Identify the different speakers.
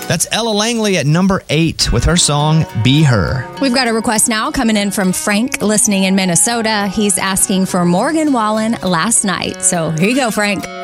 Speaker 1: That's Ella Langley at number 8 with her song, Be Her.
Speaker 2: We've got a request now coming in from Frank, listening in Minnesota. He's asking for Morgan Wallen, Last Night. So here you go, Frank.